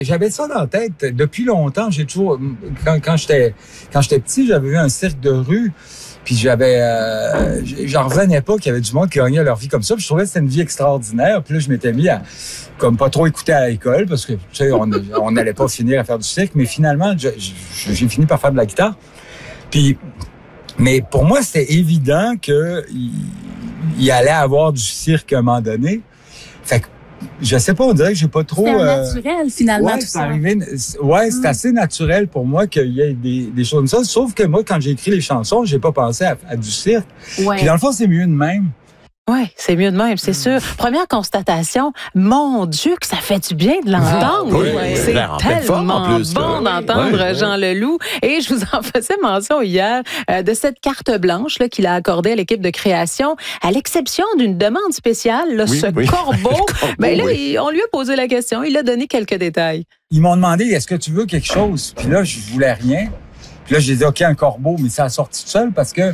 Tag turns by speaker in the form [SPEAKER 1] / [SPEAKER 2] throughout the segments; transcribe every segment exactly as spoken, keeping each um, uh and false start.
[SPEAKER 1] J'avais ça dans la tête depuis longtemps. J'ai toujours, quand, quand j'étais, quand j'étais petit, j'avais vu un cirque de rue. Puis j'avais, euh, j'en revenais pas qu'il y avait du monde qui gagnait leur vie comme ça. Puis je trouvais que c'était une vie extraordinaire. Puis là, je m'étais mis à, comme pas trop écouter à l'école parce que, tu sais, on, on n'allait pas finir à faire du cirque. Mais finalement, je, je, j'ai fini par faire de la guitare. Puis, mais pour moi, c'était évident que il, il allait avoir du cirque à un moment donné. Fait que, je sais pas, on dirait que j'ai pas trop...
[SPEAKER 2] C'est
[SPEAKER 1] euh,
[SPEAKER 2] naturel, finalement,
[SPEAKER 1] ouais,
[SPEAKER 2] tout
[SPEAKER 1] c'est
[SPEAKER 2] ça.
[SPEAKER 1] arrivé, ouais, c'est mm. assez naturel pour moi qu'il y ait des, des choses comme ça. Sauf que moi, quand j'ai écrit les chansons, j'ai pas pensé à, à du cirque.
[SPEAKER 2] Ouais.
[SPEAKER 1] Puis dans le fond, c'est mieux de même.
[SPEAKER 3] Oui, c'est mieux de même, c'est sûr. Première constatation, mon Dieu, que ça fait du bien de l'entendre.
[SPEAKER 4] Oui, oui,
[SPEAKER 3] c'est
[SPEAKER 4] oui,
[SPEAKER 3] tellement
[SPEAKER 4] en plus,
[SPEAKER 3] bon
[SPEAKER 4] là.
[SPEAKER 3] d'entendre
[SPEAKER 4] Oui, oui.
[SPEAKER 3] Jean Leloup. Et je vous en faisais mention hier euh, de cette carte blanche là, qu'il a accordée à l'équipe de création, à l'exception d'une demande spéciale, là,
[SPEAKER 4] Oui,
[SPEAKER 3] ce
[SPEAKER 4] oui.
[SPEAKER 3] corbeau.
[SPEAKER 4] corbeau
[SPEAKER 3] Ben là,
[SPEAKER 4] oui.
[SPEAKER 3] il, on lui a posé la question, il a donné quelques détails.
[SPEAKER 1] Ils m'ont demandé, est-ce que tu veux quelque chose? Puis là, je voulais rien. Puis là, j'ai dit, OK, un corbeau, mais ça a sorti tout seul parce que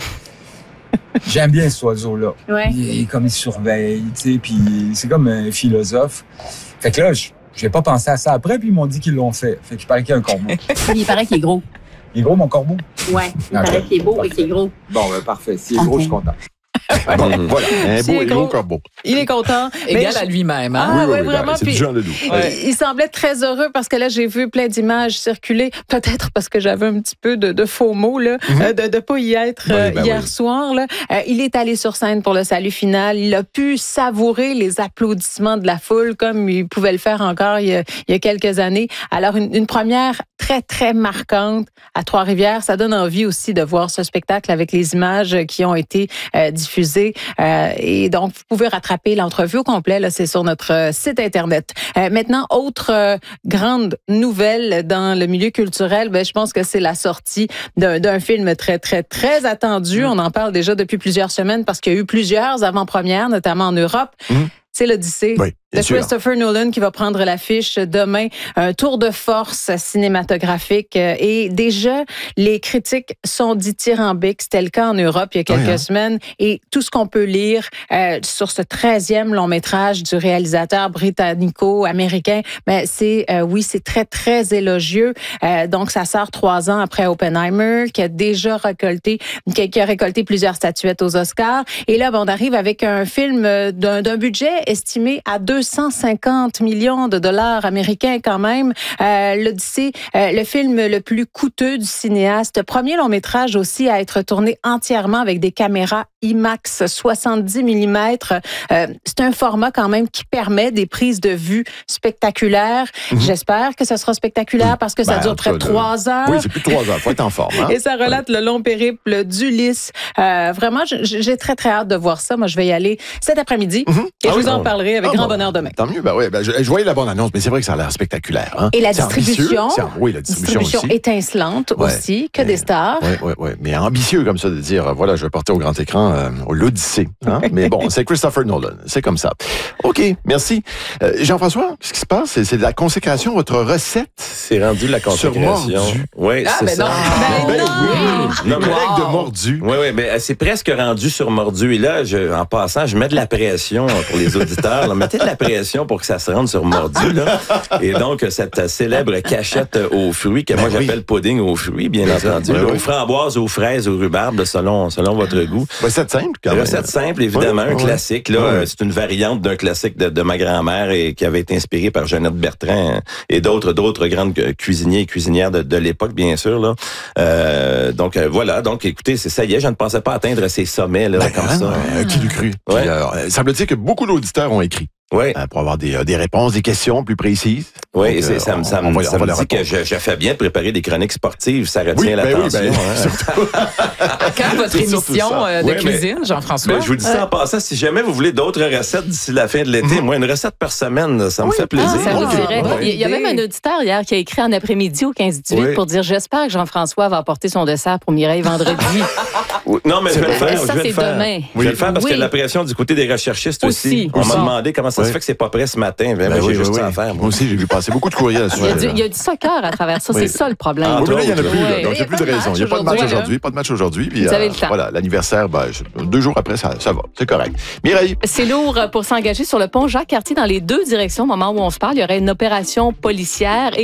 [SPEAKER 1] j'aime bien cet oiseau-là.
[SPEAKER 2] Ouais.
[SPEAKER 1] Il est comme il surveille, tu sais, puis c'est comme un philosophe. Fait que là, je j'ai pas pensé à ça après, puis ils m'ont dit qu'ils l'ont fait. Fait que je paraît qu'il y a un corbeau.
[SPEAKER 2] Il paraît qu'il est gros.
[SPEAKER 1] Il est gros, mon corbeau?
[SPEAKER 2] Ouais, il
[SPEAKER 1] Ok.
[SPEAKER 2] paraît qu'il est beau et qu'il est gros.
[SPEAKER 1] Bon, ben parfait. S'il est gros,
[SPEAKER 2] Ok.
[SPEAKER 1] je suis content.
[SPEAKER 4] Bon, voilà, un
[SPEAKER 3] C'est
[SPEAKER 4] beau et gros
[SPEAKER 3] gros.
[SPEAKER 4] corbeau.
[SPEAKER 3] Il est content.
[SPEAKER 5] Égal
[SPEAKER 3] Mais
[SPEAKER 5] à lui-même. Hein?
[SPEAKER 3] Ah,
[SPEAKER 4] oui,
[SPEAKER 3] ouais,
[SPEAKER 4] oui,
[SPEAKER 3] vraiment,
[SPEAKER 4] ben, c'est
[SPEAKER 3] puis-
[SPEAKER 4] du Jean Leloup.
[SPEAKER 3] Euh, Il semblait très heureux parce que là, j'ai vu plein d'images circuler. Peut-être parce que j'avais un petit peu de, de faux mots, là,
[SPEAKER 4] Mhm.
[SPEAKER 3] euh, de ne pas y être
[SPEAKER 4] Oui,
[SPEAKER 3] euh,
[SPEAKER 4] ben
[SPEAKER 3] hier
[SPEAKER 4] oui.
[SPEAKER 3] soir. Là. Euh, il est allé sur scène pour le salut final. Il a pu savourer les applaudissements de la foule comme il pouvait le faire encore il y a, il y a quelques années. Alors, une, une première très, très marquante à Trois-Rivières. Ça donne envie aussi de voir ce spectacle avec les images qui ont été euh, diffusées. Euh, et donc, vous pouvez rattraper l'entrevue au complet. Là, c'est sur notre euh, site Internet. Euh, maintenant, autre euh, grande nouvelle dans le milieu culturel, ben, je pense que c'est la sortie d'un, d'un film très, très, très attendu. On en parle déjà depuis plusieurs semaines parce qu'il y a eu plusieurs avant-premières, notamment en Europe.
[SPEAKER 4] Mmh.
[SPEAKER 3] C'est l'Odyssée
[SPEAKER 4] Oui, bien
[SPEAKER 3] de
[SPEAKER 4] sûr.
[SPEAKER 3] Christopher Nolan qui va prendre l'affiche demain. Un tour de force cinématographique. Et déjà, les critiques sont dithyrambiques. C'était le cas en Europe il y a quelques
[SPEAKER 4] Oui, hein?
[SPEAKER 3] semaines. Et tout ce qu'on peut lire euh, sur ce treizième long métrage du réalisateur britannico-américain, ben, c'est, euh, oui, c'est très, très élogieux. Euh, donc, ça sort trois ans après Oppenheimer, qui a déjà récolté, qui, qui a récolté plusieurs statuettes aux Oscars. Et là, ben, on arrive avec un film d'un, d'un budget estimé à deux cent cinquante millions de dollars américains quand même. Euh, L'Odyssée, euh, le film le plus coûteux du cinéaste. Premier long métrage aussi à être tourné entièrement avec des caméras IMAX soixante-dix millimètres. Euh, c'est un format quand même qui permet des prises de vue spectaculaires. Mm-hmm. J'espère que ce sera spectaculaire parce que ça
[SPEAKER 4] Ben,
[SPEAKER 3] dure
[SPEAKER 4] en
[SPEAKER 3] près de
[SPEAKER 4] tout cas,
[SPEAKER 3] trois heures.
[SPEAKER 4] Oui, c'est plus de trois heures. Faut être en forme. Hein?
[SPEAKER 3] Et ça relate le long périple d'Ulysse. Euh, vraiment, j'ai très, très hâte de voir ça. Moi, je vais y aller cet après-midi.
[SPEAKER 4] Mm-hmm.
[SPEAKER 3] Et
[SPEAKER 4] Ah
[SPEAKER 3] je
[SPEAKER 4] oui,
[SPEAKER 3] vous en
[SPEAKER 4] ah,
[SPEAKER 3] parlerai avec
[SPEAKER 4] ah,
[SPEAKER 3] grand
[SPEAKER 4] bon,
[SPEAKER 3] bonheur demain.
[SPEAKER 4] Tant mieux. Ben oui, ben, je, je voyais la bonne annonce, mais c'est vrai que ça a l'air spectaculaire. Hein?
[SPEAKER 3] Et la
[SPEAKER 4] C'est
[SPEAKER 3] distribution,
[SPEAKER 4] ambitieux, c'est- oui, la distribution,
[SPEAKER 3] distribution
[SPEAKER 4] aussi.
[SPEAKER 3] étincelante
[SPEAKER 4] Ouais.
[SPEAKER 3] aussi, que
[SPEAKER 4] Mais-
[SPEAKER 3] des stars.
[SPEAKER 4] Oui, oui, oui. Mais ambitieux comme ça de dire, euh, voilà, je vais porter au grand écran euh, l'Odyssée. Hein? Mais bon, c'est Christopher Nolan. C'est comme ça. OK, merci. Euh, Jean-François, ce qui se passe, c'est, c'est de la consécration, votre recette.
[SPEAKER 6] C'est rendu la consécration.
[SPEAKER 4] Sur Mordu.
[SPEAKER 6] Oui,
[SPEAKER 5] Ah,
[SPEAKER 6] c'est
[SPEAKER 5] ben
[SPEAKER 6] ça.
[SPEAKER 5] non.
[SPEAKER 3] Ben
[SPEAKER 4] Ben
[SPEAKER 3] non!
[SPEAKER 4] oui, les
[SPEAKER 6] Non, mais-
[SPEAKER 4] collègues de Mordu.
[SPEAKER 6] Oui, oui, mais c'est presque rendu sur Mordu. Et là, je, en passant, je mets de la pression pour les auditeurs. Là. Mettez de la pression pour que ça se rende sur Mordu. Là. Et donc, cette célèbre cachette aux fruits, que moi
[SPEAKER 4] Ben oui.
[SPEAKER 6] j'appelle pudding aux fruits, bien entendu.
[SPEAKER 4] Oui,
[SPEAKER 6] là,
[SPEAKER 4] oui.
[SPEAKER 6] aux framboises, aux fraises, aux rhubarbes, selon, selon votre goût.
[SPEAKER 4] Recette simple, quand même.
[SPEAKER 6] Recette simple, évidemment,
[SPEAKER 4] Oui,
[SPEAKER 6] un
[SPEAKER 4] oui.
[SPEAKER 6] classique. Là,
[SPEAKER 4] Oui.
[SPEAKER 6] Euh, c'est une variante d'un classique de, de ma grand-mère et qui avait été inspirée par Jeannette Bertrand hein, et d'autres d'autres grandes cuisiniers et cuisinières de, de l'époque, bien sûr. Là. Euh, donc euh, voilà. Donc écoutez, c'est ça y est. Je ne pensais pas atteindre ces sommets là
[SPEAKER 4] Ben,
[SPEAKER 6] comme
[SPEAKER 4] hein,
[SPEAKER 6] ça.
[SPEAKER 4] euh, qui l'eût cru? Puis,
[SPEAKER 6] Ouais.
[SPEAKER 4] euh, semble-t-il que beaucoup d'auditeurs ont écrit
[SPEAKER 6] Oui.
[SPEAKER 4] euh, pour avoir des, euh, des réponses, des questions plus précises.
[SPEAKER 6] Oui,
[SPEAKER 4] Donc,
[SPEAKER 6] et c'est,
[SPEAKER 4] euh,
[SPEAKER 6] ça, me- ça,
[SPEAKER 4] on
[SPEAKER 6] me-
[SPEAKER 4] va-
[SPEAKER 6] ça
[SPEAKER 4] on va
[SPEAKER 6] me
[SPEAKER 4] leur
[SPEAKER 6] dit que
[SPEAKER 4] répondre.
[SPEAKER 6] je, je fais bien de préparer des chroniques sportives. Ça retient
[SPEAKER 4] Oui, ben oui,
[SPEAKER 6] l'attention.
[SPEAKER 4] ben,
[SPEAKER 6] hein.
[SPEAKER 4] surtout.
[SPEAKER 5] Quand votre
[SPEAKER 6] C'est surtout
[SPEAKER 5] émission
[SPEAKER 6] ça.
[SPEAKER 5] euh, de
[SPEAKER 6] Ouais, mais-
[SPEAKER 5] cuisine, Jean-François?
[SPEAKER 6] Ben, je vous dis ça en passant, si jamais vous voulez d'autres recettes d'ici la fin de l'été, moi, une recette par semaine, ça me fait plaisir.
[SPEAKER 2] Ah, ça vous
[SPEAKER 3] Ah,
[SPEAKER 2] dirait.
[SPEAKER 3] bonne
[SPEAKER 2] Il y a
[SPEAKER 3] idée.
[SPEAKER 2] même un auditeur hier qui a écrit en après-midi au quinze dix-huit
[SPEAKER 6] Oui.
[SPEAKER 2] pour dire « J'espère que Jean-François va apporter son dessert pour Mireille vendredi.
[SPEAKER 6] Oui, Non, mais je vais le faire.
[SPEAKER 2] Ça,
[SPEAKER 6] je vais
[SPEAKER 2] c'est
[SPEAKER 6] le faire.
[SPEAKER 2] demain.
[SPEAKER 6] Je vais le faire parce
[SPEAKER 2] Oui.
[SPEAKER 6] qu'il y a de la pression du côté des recherchistes aussi.
[SPEAKER 2] Aussi.
[SPEAKER 6] On m'a
[SPEAKER 2] Aussi.
[SPEAKER 6] demandé comment ça se
[SPEAKER 4] Oui.
[SPEAKER 6] fait que c'est pas prêt ce matin. Ben,
[SPEAKER 4] Ben
[SPEAKER 6] ben,
[SPEAKER 4] oui,
[SPEAKER 6] j'ai juste
[SPEAKER 4] oui,
[SPEAKER 6] ça à
[SPEAKER 4] oui.
[SPEAKER 6] faire.
[SPEAKER 4] Moi aussi, j'ai vu passer beaucoup de courriels à ce
[SPEAKER 2] Il y, a du,
[SPEAKER 4] sujet-là.
[SPEAKER 2] il y a du soccer à travers ça.
[SPEAKER 4] Oui.
[SPEAKER 2] C'est ça le problème.
[SPEAKER 6] Ah,
[SPEAKER 4] Oui, mais là, il n'y en a plus. là.
[SPEAKER 2] Ouais.
[SPEAKER 4] Donc, il n'y a plus de
[SPEAKER 2] Il y a pas de
[SPEAKER 4] raison. Il n'y a pas de match
[SPEAKER 2] match
[SPEAKER 4] aujourd'hui. Pas de match aujourd'hui. Puis,
[SPEAKER 2] Vous avez
[SPEAKER 4] euh,
[SPEAKER 2] le temps.
[SPEAKER 4] voilà, l'anniversaire, ben, je- deux jours après, ça, ça va. C'est correct. Mireille.
[SPEAKER 2] C'est lourd pour s'engager sur le pont Jacques-Cartier dans les deux directions. Au moment où on se parle, il y aurait une opération policière. Et